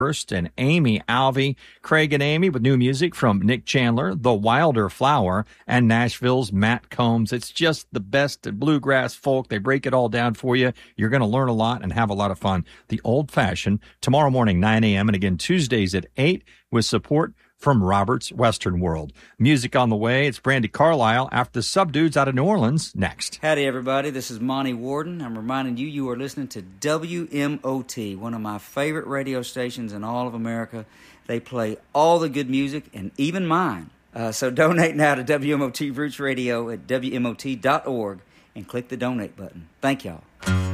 First and Amy Alvey. Craig and Amy with new music from Nick Chandler, The Wilder Flower, and Nashville's Matt Combs. It's just the best bluegrass folk. They break it all down for you. You're going to learn a lot and have a lot of fun. The Old Fashioned, tomorrow morning, 9 a.m., and again Tuesdays at 8 with support from Robert's Western World. Music on the way. It's Brandy Carlisle after the Subdudes out of New Orleans next. Howdy, everybody. This is Monty Warden. I'm reminding you, you are listening to WMOT, one of my favorite radio stations in all of America. They play all the good music, and even mine. So donate now to WMOT Roots Radio at WMOT.org and click the donate button. Thank y'all.